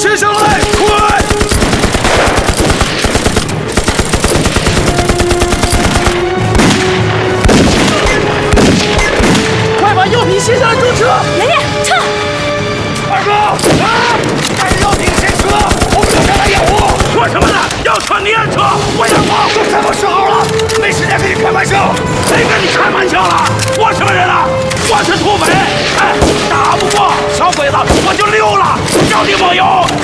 先生来，快！快把药品卸下来装车！ 爷爷，撤！ 二哥，啊！带着药品先撤，我们留下来掩护。说什么呢？要撤你也撤，我也跑。都什么时候了？没时间跟你开玩笑。谁跟你开玩笑了？我什么人啊？我是土匪。哎，打不过小鬼子，我就溜了。叫你抹油，